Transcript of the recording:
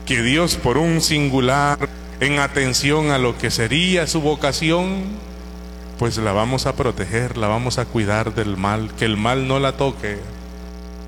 que Dios, por un singular en atención a lo que sería su vocación, pues la vamos a proteger, la vamos a cuidar del mal, que el mal no la toque.